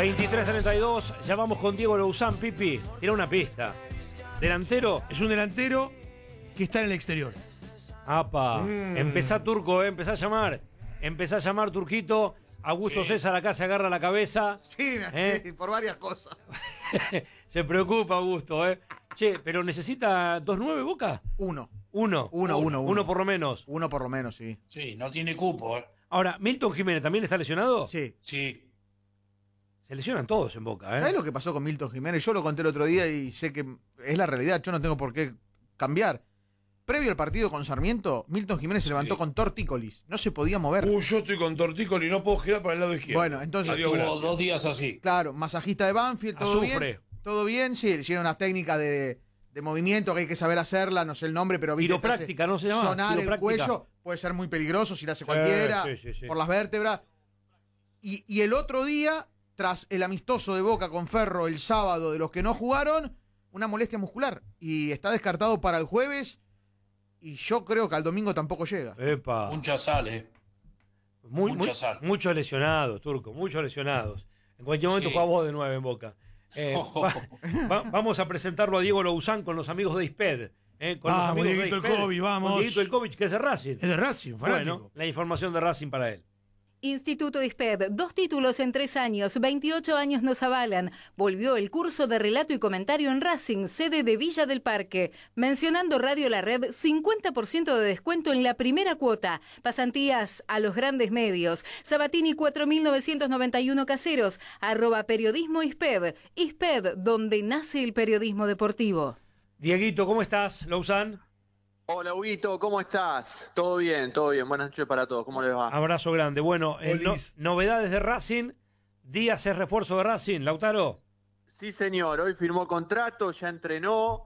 23:32, ya vamos con Diego Louzán. Pipi, tira una pista. ¿Delantero? Es un delantero que está en el exterior. Apa, empezá Turco, empezá a llamar. Empezá a llamar, Turquito. Augusto César acá se agarra la cabeza. Sí, sí, por varias cosas. Se preocupa Augusto, Che, pero necesita 2-9 Boca. Uno Uno por lo menos. Uno por lo menos, sí. Sí, no tiene cupo, Ahora, ¿Milton Jiménez también está lesionado? Sí. Sí. Se lesionan todos en Boca, ¿Sabés lo que pasó con Milton Jiménez? Yo lo conté el otro día y sé que es la realidad. Yo no tengo por qué cambiar. Previo al partido con Sarmiento, Milton Jiménez se levantó con tortícolis. No se podía mover. Yo estoy con tortícolis y no puedo girar para el lado izquierdo. Bueno, entonces... Estuvo 2 días así. Claro, masajista de Banfield, todo Azufre. bien. Todo bien, sí, hicieron unas técnicas de movimiento que hay que saber hacerla, no sé el nombre, pero... Quiropráctica, ¿no se llama? Sonar el Quiropráctica. cuello puede ser muy peligroso si la hace cualquiera, sí. por las vértebras. Y el otro día, tras el amistoso de Boca con Ferro el sábado de los que no jugaron, una molestia muscular. Y está descartado para el jueves y yo creo que al domingo tampoco llega. Epa. Mucha sal, Mucha sal. Muchos lesionados, Turco, muchos lesionados. En cualquier momento Sí. juega vos de 9 en Boca. Vamos a presentarlo a Diego Louzán con los amigos de ISPED. Con los amigos Dieguito de el ISPED. Kobe, vamos. Con Dieguito el Kobe, que es de Racing. Es de Racing, fanático. Bueno, la información de Racing para él. Instituto ISPED, 2 títulos en 3 años, 28 años nos avalan. Volvió el curso de relato y comentario en Racing, sede de Villa del Parque. Mencionando Radio La Red, 50% de descuento en la primera cuota. Pasantías a los grandes medios. Sabatini 4991 Caseros, @periodismo ISPED. ISPED, donde nace el periodismo deportivo. Dieguito, ¿cómo estás, Louzán? Hola, Huguito, ¿cómo estás? Todo bien, todo bien. Buenas noches para todos. ¿Cómo les va? Abrazo grande. Bueno, Olis. novedades de Racing. Díaz es refuerzo de Racing, Lautaro. Sí, señor. Hoy firmó contrato, ya entrenó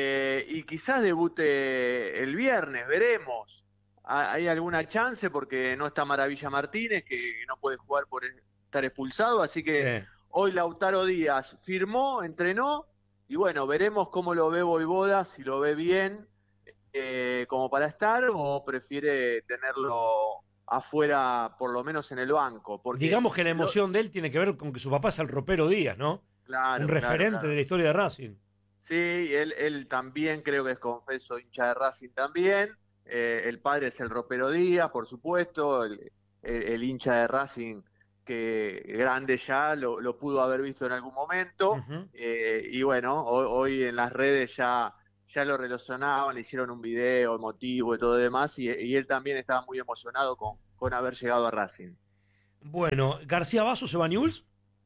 y quizás debute el viernes. Veremos. ¿Hay alguna chance? Porque no está Maravilla Martínez, que no puede jugar por estar expulsado. Así que Sí. hoy Lautaro Díaz firmó, entrenó y bueno, veremos cómo lo ve Vojvoda, si lo ve bien. Como para estar o prefiere tenerlo afuera, por lo menos en el banco. Porque Digamos que la emoción de él tiene que ver con que su papá es el ropero Díaz, ¿no? Claro, Un referente claro. de la historia de Racing. Sí, él también creo que es confeso hincha de Racing también. El padre es el ropero Díaz, por supuesto. El hincha de Racing que grande ya lo pudo haber visto en algún momento. Ujú. Y bueno, hoy en las redes ya lo relacionaban, le hicieron un video emotivo y todo demás, y él también estaba muy emocionado con haber llegado a Racing. Bueno, ¿García Basso se va a Newell's?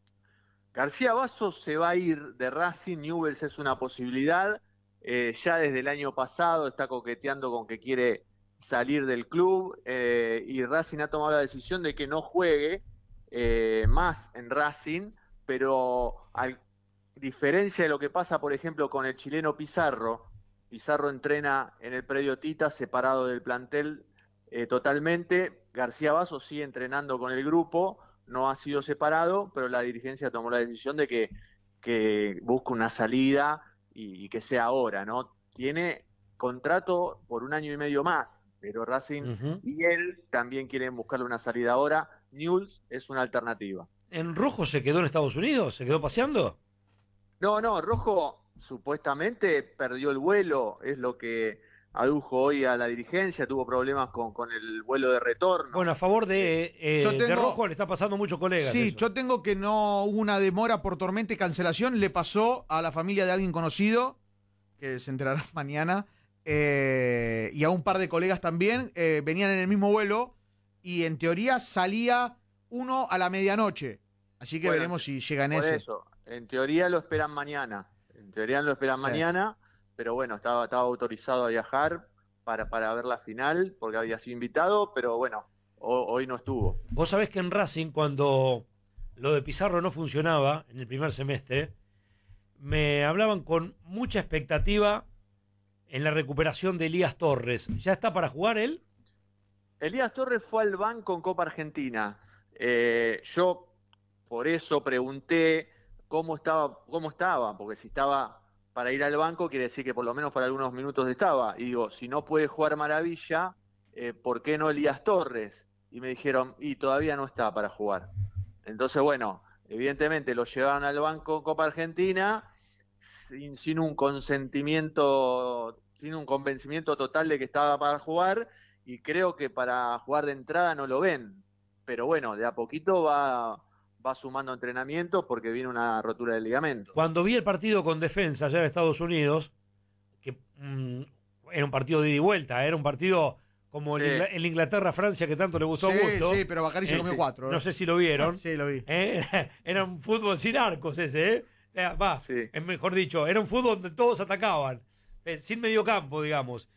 García Basso se va a ir de Racing, Newell's es una posibilidad, ya desde el año pasado está coqueteando con que quiere salir del club, y Racing ha tomado la decisión de que no juegue más en Racing, pero a diferencia de lo que pasa, por ejemplo, con el chileno Pizarro entrena en el predio Tita, separado del plantel totalmente. García Basso sigue entrenando con el grupo, no ha sido separado, pero la dirigencia tomó la decisión de que busque una salida y que sea ahora, ¿no? Tiene contrato por 1 año y medio más, pero Racing y él también quieren buscarle una salida ahora. Newell's es una alternativa. ¿En Rojo se quedó en Estados Unidos? ¿Se quedó paseando? No, Rojo supuestamente perdió el vuelo, es lo que adujo hoy a la dirigencia, tuvo problemas con el vuelo de retorno. Bueno, a favor Yo de tengo- Rojo le está pasando mucho colegas. Sí, eso. yo tengo que no hubo una demora por tormenta y cancelación. Le pasó a la familia de alguien conocido, que se enterará mañana, y a un par de colegas también. Venían en el mismo vuelo y en teoría salía uno a la medianoche. Así que Bueno, veremos si llega en por ese. eso, en teoría lo esperan mañana. Mañana, pero bueno, estaba autorizado a viajar para ver la final, porque había sido invitado, pero bueno, hoy no estuvo. Vos sabés que en Racing, cuando lo de Pizarro no funcionaba en el primer semestre, me hablaban con mucha expectativa en la recuperación de Elías Torres. ¿Ya está para jugar él? Elías Torres fue al banco en Copa Argentina. Yo por eso pregunté cómo estaba, porque si estaba para ir al banco quiere decir que por lo menos para algunos minutos estaba. Y digo, si no puede jugar Maravilla, ¿por qué no Elías Torres? Y me dijeron, y todavía no está para jugar. Entonces, bueno, evidentemente lo llevaron al banco Copa Argentina sin un consentimiento, sin un convencimiento total de que estaba para jugar, y creo que para jugar de entrada no lo ven. Pero bueno, de a poquito va sumando entrenamiento porque viene una rotura del ligamento. Cuando vi el partido con Defensa allá en Estados Unidos, que era un partido de ida y vuelta, era un partido como el Inglaterra-Francia que tanto le gustó a Augusto. Sí, pero Bacari se comió 4. No sé si lo vieron. Sí, lo vi. Era un fútbol sin arcos ese, es mejor dicho, era un fútbol donde todos atacaban, sin mediocampo, digamos.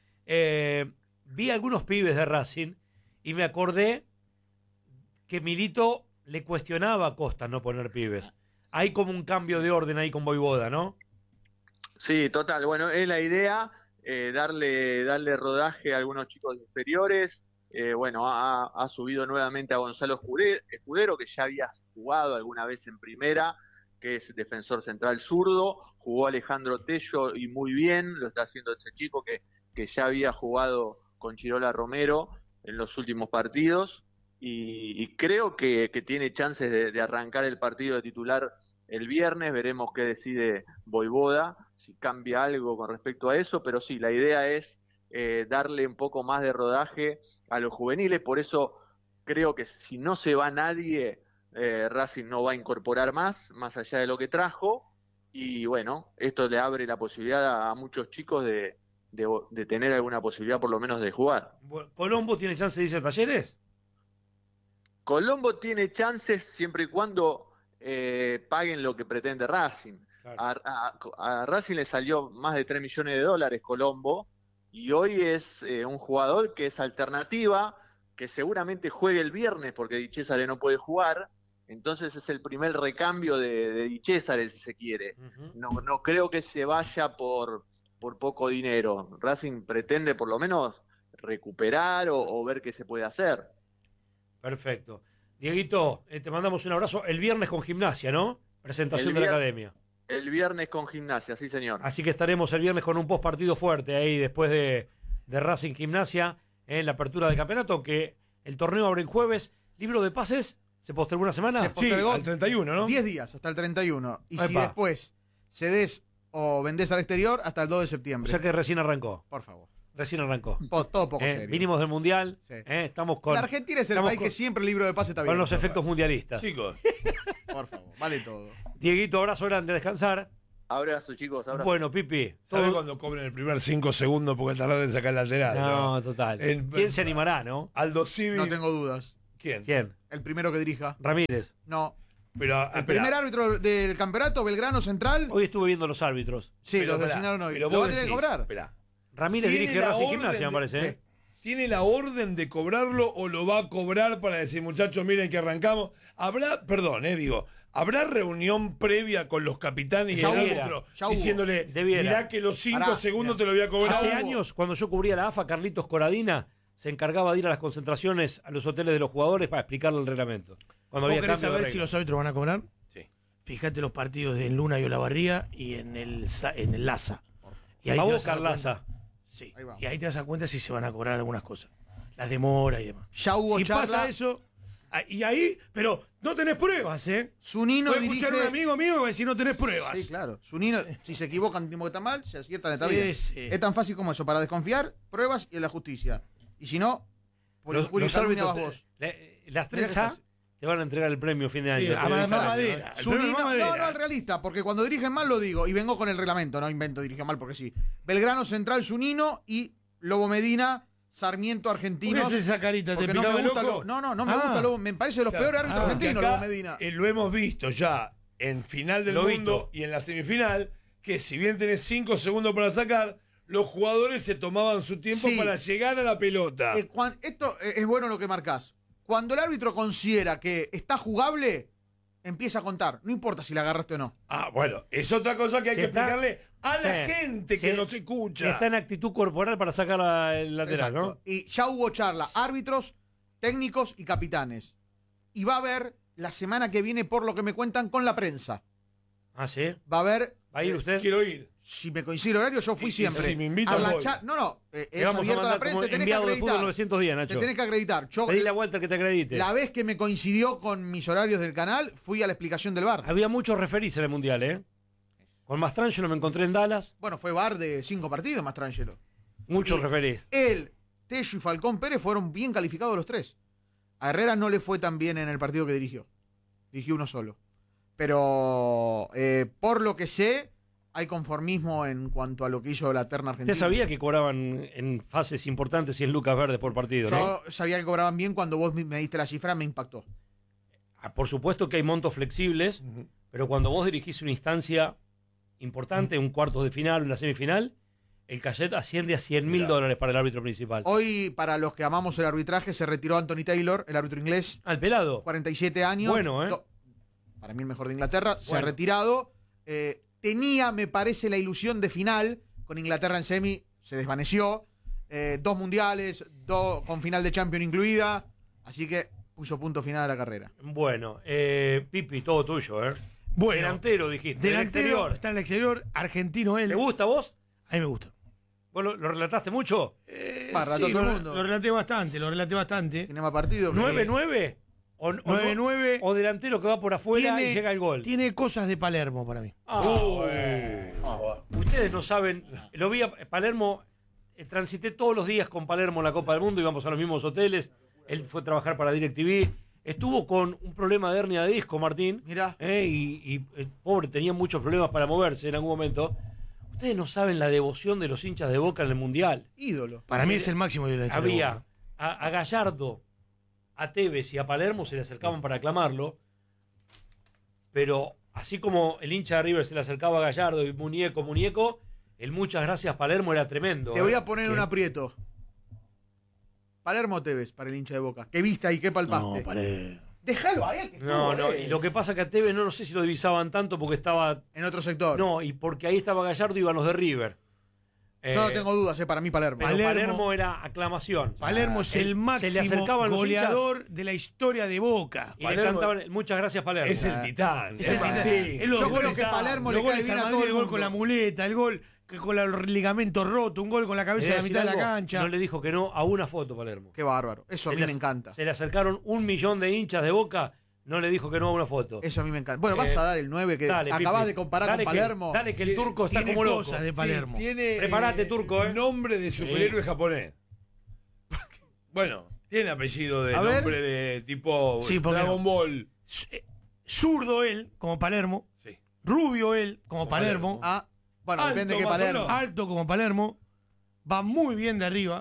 Vi algunos pibes de Racing y me acordé que Milito le cuestionaba a Costa no poner pibes. Hay como un cambio de orden ahí con Vojvoda, ¿no? Sí, total. Bueno, es la idea, darle rodaje a algunos chicos inferiores. Bueno, ha subido nuevamente a Gonzalo Escudero, que ya había jugado alguna vez en primera, que es defensor central zurdo. Jugó Alejandro Tello y muy bien, lo está haciendo ese chico que ya había jugado con Chirola Romero en los últimos partidos. Y creo que tiene chances de arrancar el partido de titular el viernes. Veremos qué decide Vojvoda, si cambia algo con respecto a eso, pero sí, la idea es darle un poco más de rodaje a los juveniles. Por eso creo que si no se va nadie, Racing no va a incorporar más allá de lo que trajo, y bueno, esto le abre la posibilidad a muchos chicos de tener alguna posibilidad por lo menos de jugar. ¿Colombo tiene chance de irse a Talleres? Colombo tiene chances siempre y cuando paguen lo que pretende Racing. Claro. A Racing le salió más de $3 millones Colombo, y hoy es un jugador que es alternativa, que seguramente juegue el viernes porque Di Cesare no puede jugar. Entonces es el primer recambio de Di Cesare, si se quiere. Uh-huh. No creo que se vaya por poco dinero. Racing pretende por lo menos recuperar o ver qué se puede hacer. Perfecto. Dieguito, te mandamos un abrazo. El viernes con Gimnasia, ¿no? Presentación de la academia. El viernes con Gimnasia, sí señor. Así que estaremos el viernes con un postpartido fuerte ahí después de Racing Gimnasia en la apertura del campeonato, que el torneo abre el jueves. ¿Libro de pases? ¿Se postergó una semana? Se postergó, sí, al 31, ¿no? 10 días, hasta el 31. Y si después cedes o vendés al exterior, hasta el 2 de septiembre. O sea que recién arrancó. Por favor. Recién arrancó. Todo poco serio. Vinimos del Mundial. Sí. Estamos con... La Argentina es el país que siempre el libro de pase está bien. Con los efectos mundialistas. Chicos. Por favor, vale todo. Dieguito, abrazo grande, a descansar. Abrazo, chicos, abrazo. Bueno, Pipi. ¿Sabes cuando cobren el primer 5 segundos porque tardan en sacar el lateral? No, total. ¿Quién se animará, no? Aldo Civi. No tengo dudas. ¿Quién? El primero que dirija. Ramírez. No. Pero, el primer árbitro del campeonato, Belgrano Central. Hoy estuve viendo los árbitros. Sí, los designaron hoy. Pero ¿Lo vos va a tener que cobrar? Espera. Ramírez dirige Racing Gimnasia, me parece. Sí. ¿Tiene la orden de cobrarlo o lo va a cobrar para decir, muchachos, miren que arrancamos? ¿Habrá reunión previa con los capitanes y el árbitro diciéndole, mirá que los 5 segundos te lo voy a cobrar? Hace años, cuando yo cubría la AFA, Carlitos Coradina se encargaba de ir a las concentraciones a los hoteles de los jugadores para explicarle el reglamento. ¿Vos querés saber si los árbitros van a cobrar? Sí. Fíjate los partidos de Luna y Olavarría y en el Laza. Y ahí Laza. Sí. Y ahí te das cuenta si se van a cobrar algunas cosas. Las demoras y demás. Ya hubo charla. Pasa eso, y ahí, pero no tenés pruebas, ¿eh? Zunino voy a escuchar a un amigo mío y va a decir no tenés pruebas. Sí, claro. Zunino, si se equivocan, tiempo que está mal, se aciertan, está bien. Sí. Es tan fácil como eso, para desconfiar, pruebas y en la justicia. Y si no, por el los árbitros vos. Las 3A te van a entregar el premio fin de año. Madera. No, al realista, porque cuando dirigen mal lo digo, y vengo con el reglamento, no invento, dirigen mal porque sí. Belgrano Central, Zunino, y Lobo Medina, Sarmiento, Argentinos. ¿Por qué es esa carita? ¿Te no me gusta loco? No me gusta Lobo, me parece de los peores árbitros argentinos, Lobo Medina. Lo hemos visto ya en final del mundo y en la semifinal, que si bien tenés 5 segundos para sacar, los jugadores se tomaban su tiempo para llegar a la pelota. Esto es bueno lo que marcás. Cuando el árbitro considera que está jugable, empieza a contar. No importa si la agarraste o no. Bueno, es otra cosa que hay que explicarle a la gente que nos escucha. Está en actitud corporal para sacar el lateral, exacto, ¿no? Y ya hubo charla, árbitros, técnicos y capitanes. Y va a haber la semana que viene, por lo que me cuentan, con la prensa. Ah, ¿sí? Va a haber... ¿Va a ir usted? Quiero ir. Si me coincide el horario, yo fui siempre. Si me invitan, voy. Es abierto a la prensa, te tenés que enviado de fútbol acreditar. 900 días, Nacho. Te tenés que acreditar. Yo, Pedí la vuelta que te acredite. la vez que me coincidió con mis horarios del canal, fui a la explicación del bar. Había muchos referís en el Mundial, ¿eh? Con Mastrangelo me encontré en Dallas. Bueno, fue bar de 5 partidos, Mastrangelo. Muchos Y referís. Él, Tello y Falcón Pérez fueron bien calificados los tres. A Herrera no le fue tan bien en el partido que dirigió. Dirigió uno solo. Pero por lo que sé, hay conformismo en cuanto a lo que hizo la terna argentina. Usted sabía que cobraban en fases importantes 100 lucas verdes por partido, ¿no? Yo sabía que cobraban bien, cuando vos me diste la cifra me impactó. Por supuesto que hay montos flexibles, pero cuando vos dirigís una instancia importante, un cuarto de final, una semifinal, el cachet asciende a $100.000 para el árbitro principal. Hoy, para los que amamos el arbitraje, se retiró Anthony Taylor, el árbitro inglés. Al pelado. 47 años. Bueno, ¿eh? Para mí el mejor de Inglaterra. Se ha Bueno. retirado. Tenía, me parece, la ilusión de final. Con Inglaterra en semi se desvaneció. 2 mundiales, con final de Champions incluida. Así que puso punto final a la carrera. Bueno, Pipi, todo tuyo, ¿eh? Bueno, Delantero, dijiste. Del delantero, exterior. está en el exterior, argentino él. ¿Te gusta a vos? A mí me gusta. ¿Vos lo relataste mucho? Relató todo el mundo. Lo relaté bastante. Tiene más partidos. 9-9. O 9-9. O delantero que va por afuera y llega el gol. Tiene cosas de Palermo para mí. Ustedes no saben. Lo vi a Palermo. Transité todos los días con Palermo en la Copa del Mundo. Íbamos a los mismos hoteles. Él fue a trabajar para DirecTV. Estuvo con un problema de hernia de disco, Martín. Mirá. Y el pobre tenía muchos problemas para moverse en algún momento. Ustedes no saben la devoción de los hinchas de Boca en el Mundial. Ídolo. Para mí es el máximo de la historia de Había Boca. a Gallardo, a Tevez y a Palermo se le acercaban para aclamarlo, pero así como el hincha de River se le acercaba a Gallardo y muñeco, el muchas gracias Palermo era tremendo. Te voy a poner ¿Qué? un aprieto. Palermo Tevez para el hincha de Boca. ¿Qué viste ahí? ¿Qué palpaste? No, Palermo. Déjalo ahí. Que No, estuvo, y lo que pasa que a Tevez no sé si lo divisaban tanto porque estaba... En otro sector. No, y porque ahí estaba Gallardo y iban los de River. Yo no tengo dudas, para mí Palermo. Pero Palermo era aclamación. Palermo es el se le máximo acercaban los goleador de la historia de Boca. Y le cantaban, muchas gracias Palermo. Es el titán. Es el titán. Es los Yo creo goles que Palermo le los cae goles bien al a Madrid, todo el el gol mundo. con la muleta, el gol con el ligamento roto, un gol con la cabeza a la mitad de la cancha. No le dijo que no a una foto Palermo. Qué bárbaro. Eso a mí me encanta. Se le acercaron 1 millón de hinchas de Boca, no le dijo que no a una foto. Eso a mí me encanta. Bueno, vas a dar el 9 que dale, acabás Pipi. de comparar Dale con Palermo. Dale que el turco está Tiene como loco. cosas de Palermo. Tiene Prepárate, turco, nombre de superhéroe japonés. Bueno, tiene apellido de A ver. nombre de tipo Sí, ¿por qué Dragon no? Ball. Zurdo él, como Palermo. Sí. Rubio él, como Palermo. Ah, bueno, Alto, depende de qué más o Palermo. menos. Alto como Palermo. Va muy bien de arriba.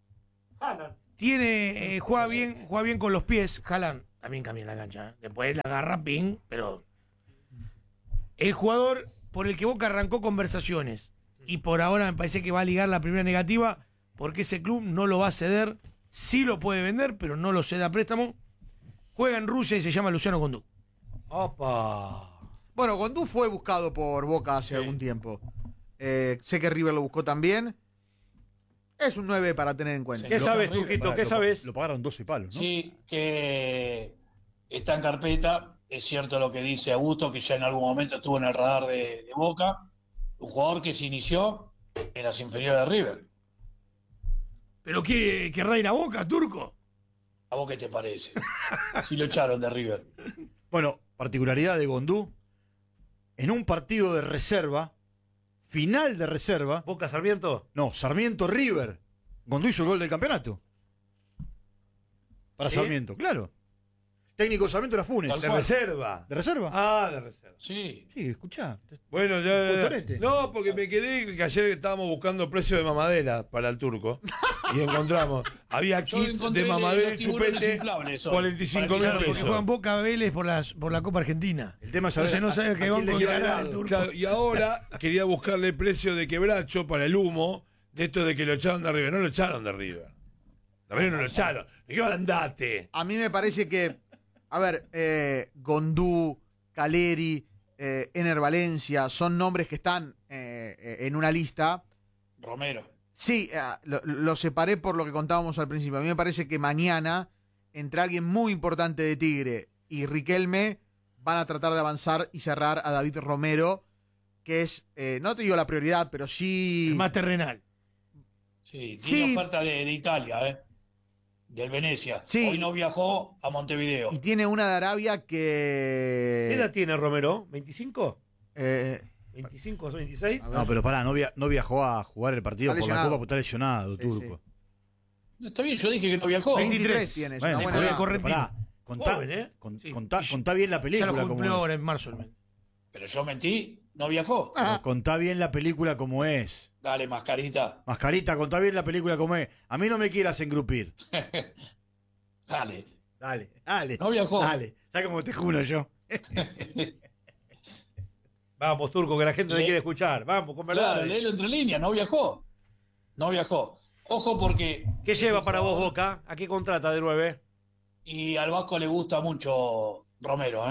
Tiene, juega bien con los pies. Haaland también cambia la cancha. Después la agarra ping, pero el jugador por el que Boca arrancó conversaciones y por ahora me parece que va a ligar la primera negativa porque ese club no lo va a ceder. Sí lo puede vender, pero no lo cede a préstamo. Juega en Rusia y se llama Luciano Gondú. Opa. Bueno, Gondú fue buscado por Boca hace algún tiempo. Sé que River lo buscó también. Es un 9 para tener en cuenta. ¿Qué sabes, Turquito? ¿Qué sabes? Lo pagaron 12 palos, ¿no? Sí, que está en carpeta. Es cierto lo que dice Augusto, que ya en algún momento estuvo en el radar de Boca. Un jugador que se inició en las inferiores de River. ¿Pero qué reina Boca, turco? ¿A vos qué te parece? Si lo echaron de River. Bueno, particularidad de Gondú. En un partido de reserva, final de reserva, ¿Boca Sarmiento? no, Sarmiento River. Gondú hizo el gol del campeonato. Para ¿Sí? Sarmiento, claro. Técnico de Sarmiento era Funes. Tal De cual. reserva. ¿De reserva? Ah, de reserva. Sí. Sí, escuchá. Bueno, ya. Cotonete. No, porque me quedé que ayer estábamos buscando precio de mamadera para el turco. Y encontramos. Había Yo kits encontré de mamadera los y tiburones chupete. inflables hoy, 45 para que mil se Porque pesos. juegan Boca Vélez por la Copa Argentina. El tema es Entonces no sabe qué banco le ganar queda el turco. Claro, y ahora quería buscarle el precio de quebracho para el humo de esto de que lo echaron de River. No lo echaron de River. También no lo echaron. Me dijeron, andate. A mí me parece que, a ver, Gondú, Caleri, Ener Valencia, son nombres que están en una lista. Romero. Sí, lo separé por lo que contábamos al principio. A mí me parece que mañana, entre alguien muy importante de Tigre y Riquelme, van a tratar de avanzar y cerrar a David Romero, que es, no te digo la prioridad, pero sí... El más terrenal. Sí, tiene oferta de Italia, del Venecia. Sí. Hoy no viajó a Montevideo. Y tiene una de Arabia que... ¿Qué edad tiene Romero? ¿25? Eh, ¿25 o 26? a ver. No, pero pará, no viajó a jugar el partido Está por la lesionado. Copa porque está lesionado, Sí, Turco. Está bien, yo dije que no viajó. 23 tiene, es una Bueno, buena pero edad. correntino. pará, contá, Joven, ¿eh? Sí. contá bien la Ya película lo como cumplió es. ahora en marzo. Pero yo mentí, no viajó. Contá bien la película como es. Dale, mascarita. Mascarita, contá bien la película como es. A mí no me quieras engrupir. Dale. Dale. No viajó. Dale. ¿Sabes cómo te juro yo? Vamos, Turco, que la gente no Le- quiere escuchar. Vamos, con verdad. Claro, léelo entre líneas, no viajó. No viajó. Ojo porque... ¿Qué es lleva un para vos, jugador- Boca? ¿A qué contrata de 9? Y al Vasco le gusta mucho Romero,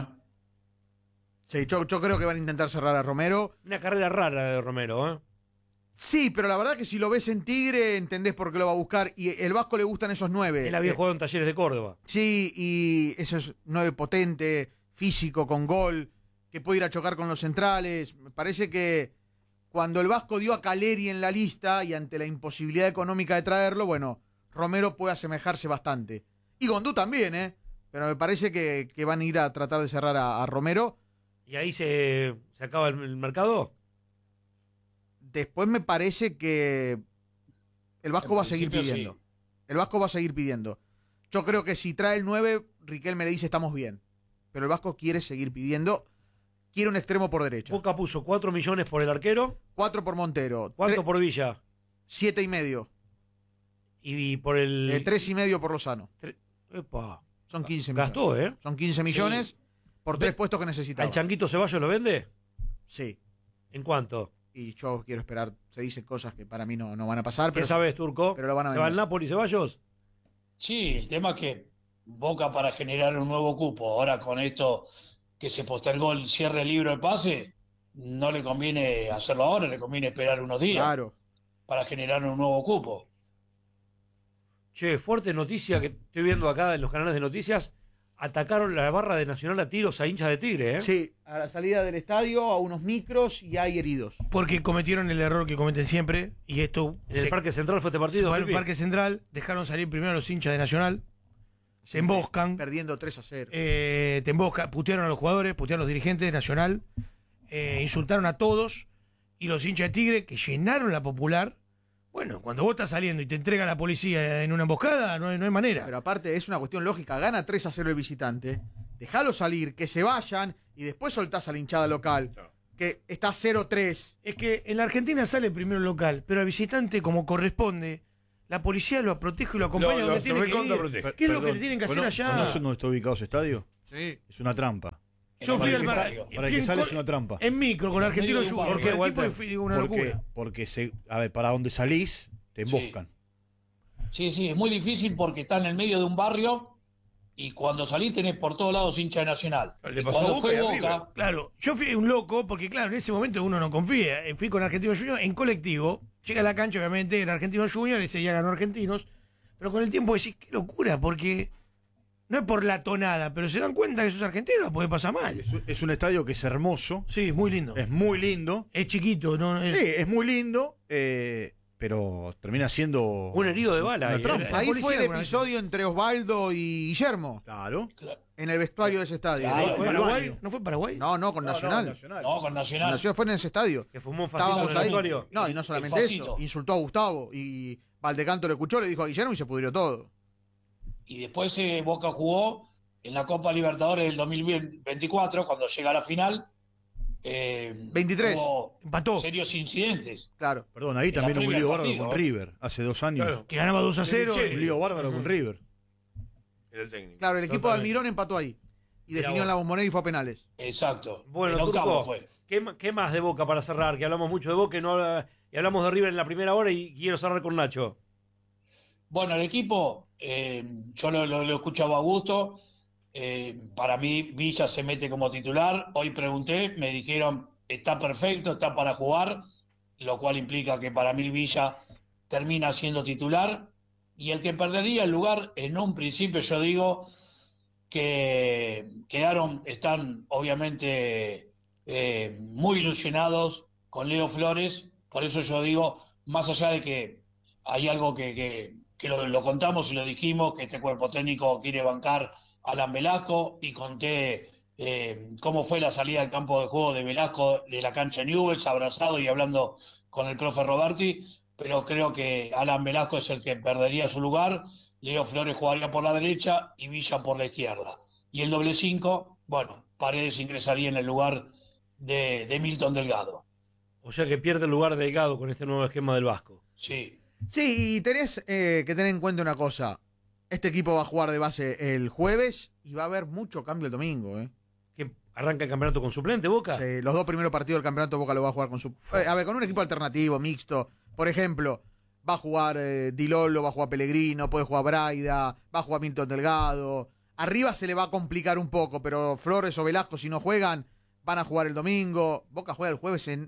Sí, yo creo que van a intentar cerrar a Romero. Una carrera rara de Romero, ¿eh? Sí, pero la verdad que si lo ves en Tigre, entendés por qué lo va a buscar. Y el Vasco le gustan esos 9. Él había jugado en Talleres de Córdoba. Sí, y eso es 9 potente, físico, con gol, que puede ir a chocar con los centrales. Me parece que cuando el Vasco dio a Caleri en la lista y ante la imposibilidad económica de traerlo, bueno, Romero puede asemejarse bastante. Y Gondú también, ¿eh? Pero me parece que van a ir a tratar de cerrar a Romero. ¿Y ahí se acaba el mercado? Después me parece que el Vasco En va a seguir principio, pidiendo. sí. El Vasco va a seguir pidiendo. Yo creo que si trae el 9, Riquelme le dice estamos bien. Pero el Vasco quiere seguir pidiendo. Quiere un extremo por derecha. Boca puso 4 millones por el arquero. 4 por Montero. ¿Cuánto por Villa? 7,5. Y por el... 3,5 por Lozano. Epa, Son 15 millones. gastó, ¿eh? Son 15 millones por 3 puestos que necesitaba. ¿Al Changuito Ceballos lo vende? Sí. ¿En cuánto? Y yo quiero esperar. Se dicen cosas que para mí no van a pasar. ¿Qué Pero sabes, Turco? pero lo van a ¿Se va al vender. Napoli Ceballos? Sí, el tema es que Boca para generar un nuevo cupo, ahora con esto que se postergó el cierre del libro de pase, no le conviene hacerlo ahora, le conviene esperar unos días Claro. para generar un nuevo cupo. Che, fuerte noticia que estoy viendo acá en los canales de noticias. Atacaron la barra de Nacional a tiros a hinchas de Tigre, ¿eh? Sí, a la salida del estadio, a unos micros y hay heridos. Porque cometieron el error que cometen siempre. Y esto. En el Parque Central fue este se partido. fue al Pipi. Parque Central. Dejaron salir primero a los hinchas de Nacional. Se emboscan. Perdiendo 3-0. Te emboscan. Putearon a los jugadores, putearon a los dirigentes de Nacional. Insultaron a todos. Y los hinchas de Tigre, que llenaron la Popular. Bueno, cuando vos estás saliendo y te entrega la policía en una emboscada, no hay manera. Pero aparte es una cuestión lógica, gana 3-0 el visitante, dejalo salir, que se vayan y después soltás a la hinchada local, que está 0-3. Es que en la Argentina sale primero el local, pero al visitante, como corresponde, la policía lo protege y lo acompaña donde tiene que recontra ir. protege. ¿Qué es lo que tienen que hacer allá? ¿Conocen dónde está ubicado ese estadio? Sí. Es una trampa. Yo fui Para al que bar- salga. Para fui que en sale col- es una trampa. en micro con Argentino medio de un Junior. barrio. ¿Por qué, Tipo, Walter? fui una locura. Porque a ver, para donde salís, te emboscan. Sí, es muy difícil porque está en el medio de un barrio y cuando salís tenés por todos lados hincha de Nacional. Le Y pasó a cuando Boca fue y a Boca, River. Claro, yo fui un loco porque, claro, en ese momento uno no confía. Fui con Argentino Junior en colectivo. Llega a la cancha, obviamente, era Argentino Junior, ese día ganó Argentinos. Pero con el tiempo decís, qué locura, porque no es por la tonada, pero se dan cuenta que esos argentinos la puede pasar mal. Es un estadio que es hermoso, Sí, muy lindo. es muy lindo. Es chiquito, ¿no? Sí, es muy lindo, pero termina siendo Un herido de bala. una ahí, trampa. ¿eh? La Ahí policía fue el alguna vez- episodio entre Osvaldo y Guillermo, Claro. en el vestuario de ese estadio. Claro. ¿No fue Al Paraguay? baño. ¿No fue Paraguay? No, con Nacional. no, con Nacional. Nacional fue en ese estadio. Que fumó un fascito en Estábamos el ahí. vestuario. No, y no El solamente facito. eso, insultó a Gustavo y Valdecanto lo escuchó, le dijo a Guillermo y se pudrió todo. Y después Boca jugó en la Copa Libertadores del 2024, cuando llega a la final. 23. Hubo Empató. serios incidentes. Claro. Perdón, ahí En la también un previa lío del bárbaro partido, con ¿no? River, hace 2 años. Claro. Que ganaba 2-0. Sí, Un lío bárbaro con River. Era el técnico. Claro, el equipo de Totalmente. Almirón empató ahí. Y Mirá definió vos. en la Bombonera y fue a penales. Exacto. Bueno, el octavo Turco, fue. ¿qué más de Boca para cerrar? Que hablamos mucho de Boca y hablamos de River en la primera hora y quiero cerrar con Nacho. Bueno, el equipo, yo lo escuchaba a gusto. Para mí, Villa se mete como titular. Hoy pregunté, me dijeron, está perfecto, está para jugar, lo cual implica que para mí Villa termina siendo titular. Y el que perdería el lugar, en un principio yo digo, que están obviamente muy ilusionados con Leo Flores. Por eso yo digo, más allá de que hay algo que lo contamos y lo dijimos, que este cuerpo técnico quiere bancar a Alan Velasco, y conté cómo fue la salida del campo de juego de Velasco de la cancha Newell's, abrazado y hablando con el profe Roberti, pero creo que Alan Velasco es el que perdería su lugar, Leo Flores jugaría por la derecha y Villa por la izquierda. Y el doble 5, bueno, Paredes ingresaría en el lugar de Milton Delgado. O sea que pierde el lugar Delgado con este nuevo esquema del Vasco. Sí. Sí, y tenés que tener en cuenta una cosa. Este equipo va a jugar de base el jueves y va a haber mucho cambio el domingo, ¿eh? ¿Que arranca el campeonato con suplente, Boca? Sí, los 2 primeros partidos del campeonato Boca lo va a jugar con con un equipo alternativo, mixto. Por ejemplo, va a jugar Di Lolo, va a jugar Pellegrino, puede jugar Braida, va a jugar Milton Delgado. Arriba se le va a complicar un poco, pero Flores o Velasco, si no juegan, van a jugar el domingo. Boca juega el jueves en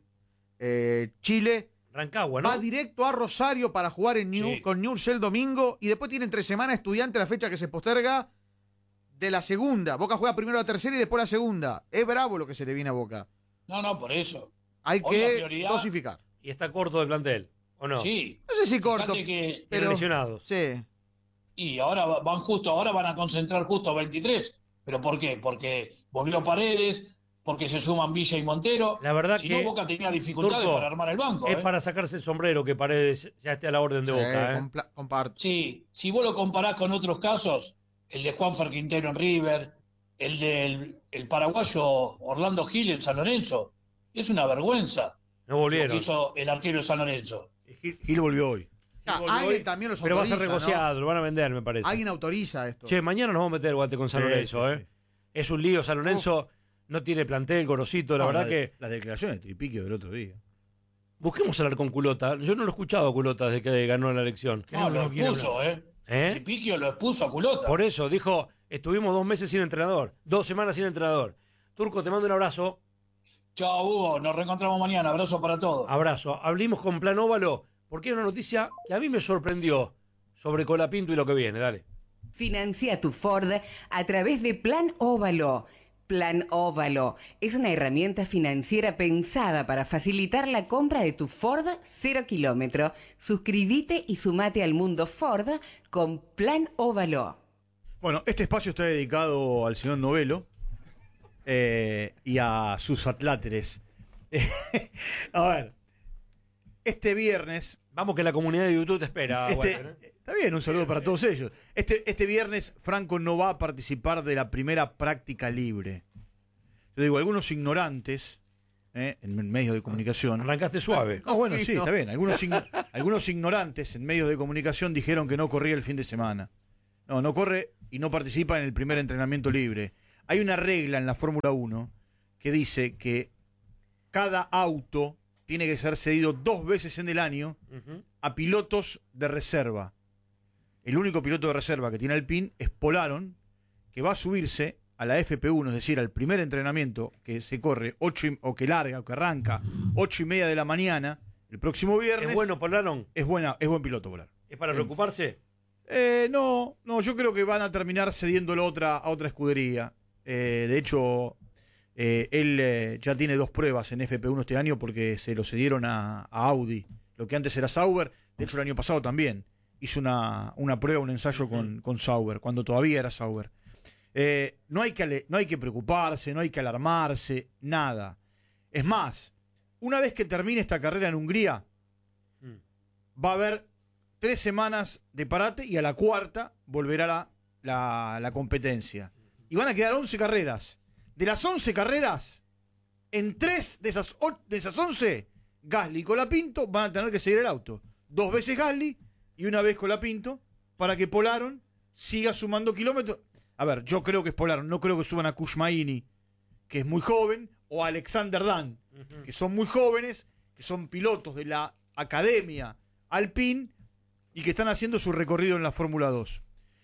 Chile. Rancagua, ¿no? Va directo a Rosario para jugar con Newell's el domingo, y después tiene entre semana Estudiantes, la fecha que se posterga de la segunda. Boca juega primero la tercera y después la segunda. Es bravo lo que se le viene a Boca. No, por eso. Hay que dosificar. Y está corto de plantel, ¿o no? Sí. No sé si corto, pero lesionados. Sí. Y ahora van a concentrar justo 23. ¿Pero por qué? Porque volvió Paredes, porque se suman Villa y Montero. La verdad si que no, Boca tenía dificultades Turco, para armar el banco. Es para sacarse el sombrero que Paredes ya esté a la orden de Boca. Comparto. Sí, si vos lo comparás con otros casos, el de Juanfer Quintero en River, el del paraguayo Orlando Gil en San Lorenzo, es una vergüenza. No volvieron. Lo que hizo el arquero de San Lorenzo. Gil volvió hoy. Alguien también los pero autoriza, va a ser negociado, ¿no? lo van a vender, me parece. Alguien autoriza esto. Che, mañana nos vamos a meter el guante con San Lorenzo, Sí. Es un lío, San Lorenzo no tiene plantel, Gorosito, la verdad que... Las declaraciones de Tripiquio del otro día. Busquemos hablar con Culota. Yo no lo he escuchado a Culota desde que ganó la elección. No, lo expuso, Tripiquio lo expuso a Culota. Por eso, dijo, estuvimos 2 meses sin entrenador, 2 semanas sin entrenador. Turco, te mando un abrazo. Chao, Hugo, nos reencontramos mañana. Abrazo para todos. Abrazo. Hablemos con Plan Óvalo, porque hay una noticia que a mí me sorprendió sobre Colapinto y lo que viene. Dale. Financia tu Ford a través de Plan Óvalo. Plan Óvalo es una herramienta financiera pensada para facilitar la compra de tu Ford 0 kilómetro. Suscríbete y sumate al mundo Ford con Plan Óvalo. Bueno, este espacio está dedicado al señor Novelo y a sus atláteres. A ver, este viernes... Vamos que la comunidad de YouTube te espera. Walter, Está bien, un saludo para todos ellos. Este viernes Franco no va a participar de la primera práctica libre. Yo digo, algunos ignorantes en medios de comunicación... Arrancaste suave. Bueno, sí, está bien. Algunos ignorantes en medios de comunicación dijeron que no corría el fin de semana. No corre y no participa en el primer entrenamiento libre. Hay una regla en la Fórmula 1 que dice que cada auto tiene que ser cedido 2 veces en el año a pilotos de reserva. El único piloto de reserva que tiene Alpine es Polaron, que va a subirse a la FP1, es decir, al primer entrenamiento que se corre o que arranca 8:30 de la mañana el próximo viernes. ¿Es bueno Polaron? Es buen piloto Polaron. ¿Es para preocuparse? No, yo creo que van a terminar cediéndolo a otra escudería. De hecho, él ya tiene 2 pruebas en FP1 este año porque se lo cedieron a Audi. Lo que antes era Sauber, de hecho el año pasado también hizo una prueba, un ensayo con Sauber, cuando todavía era Sauber. No hay que preocuparse, no hay que alarmarse, nada. Es más, una vez que termine esta carrera en Hungría, va a haber 3 semanas de parate y a la 4ª volverá la competencia. Y van a quedar 11 carreras. De las 11 carreras, en 3 de esas 11, Gasly y Colapinto van a tener que seguir el auto. 2 veces Gasly y 1 vez Colapinto para que Polaron siga sumando kilómetros. A ver, yo creo que es Polaron, no creo que suban a Kushmaini, que es muy joven, o a Alexander Dan, que son muy jóvenes, que son pilotos de la Academia Alpine y que están haciendo su recorrido en la Fórmula 2.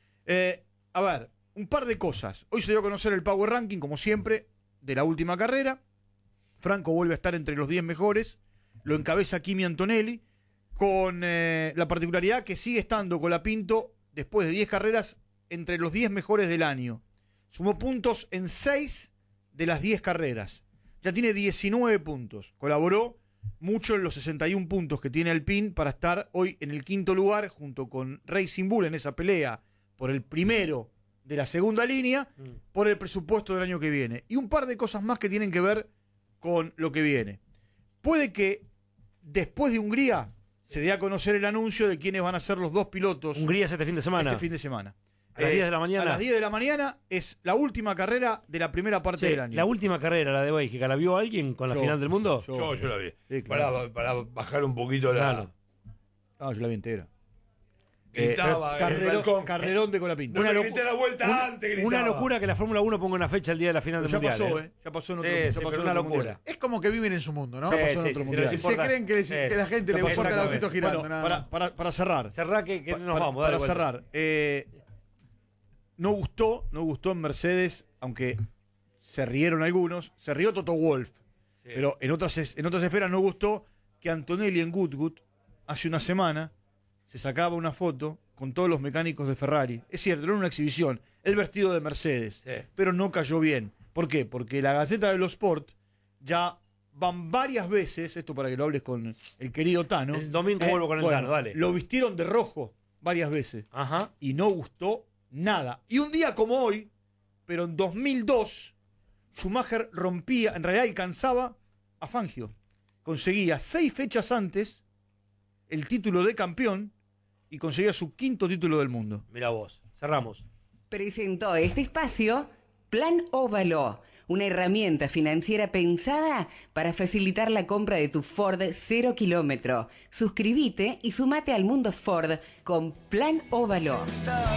A ver, un par de cosas. Hoy se dio a conocer el Power Ranking, como siempre, de la última carrera. Franco vuelve a estar entre los 10 mejores. Lo encabeza Kimi Antonelli, con la particularidad que sigue estando Colapinto, después de 10 carreras, entre los 10 mejores del año. Sumó puntos en 6 de las 10 carreras. Ya tiene 19 puntos. Colaboró mucho en los 61 puntos que tiene Alpine para estar hoy en el quinto lugar junto con Racing Bull en esa pelea por el primero de la segunda línea, por el presupuesto del año que viene. Y un par de cosas más que tienen que ver con lo que viene. Puede que después de Hungría se dé a conocer el anuncio de quiénes van a ser los dos pilotos. Hungría es este fin de semana. Este fin de semana. A las 10 de la mañana. A las 10 de la mañana es la última carrera de la primera parte del año. La última carrera, la de Bélgica, ¿la vio alguien con la final del mundo? Yo la vi. Sí, claro. Para bajar un poquito la... No, yo la vi entera. Gritaba en el balcón. Carrerón de Colapinto. No me grité la vuelta antes, gritaba. Una locura que la Fórmula 1 ponga una fecha el día de la final del ya mundial. Pasó, ya pasó en otro, Sí, ya sí, pasó pero en una otro locura. mundial. Es como que viven en su mundo, ¿no? Ya pasó en Sí, otro sí, mundial. sí, Se creen que la gente le importa el autito girando. Bueno, nada. para cerrar. Cerrá que nos vamos. Para dale, cerrar. No gustó en Mercedes, aunque se rieron algunos. Se rió Toto Wolff. Sí. Pero en otras esferas no gustó que Antonelli en Goodwood, hace una semana, se sacaba una foto con todos los mecánicos de Ferrari. Es cierto, era una exhibición. El vestido de Mercedes. Sí. Pero no cayó bien. ¿Por qué? Porque la Gaceta de los Sport ya van varias veces, esto para que lo hables con el querido Tano. El domingo vuelvo con el Tano, dale. Lo vistieron de rojo varias veces. Ajá. Y no gustó nada. Y un día como hoy, pero en 2002, Schumacher rompía, en realidad alcanzaba a Fangio. Conseguía 6 fechas antes el título de campeón y conseguía su 5º título del mundo. Mira vos, cerramos. Presentó este espacio Plan Óvalo, una herramienta financiera pensada para facilitar la compra de tu Ford 0 kilómetro. Suscríbete y sumate al mundo Ford con Plan Óvalo.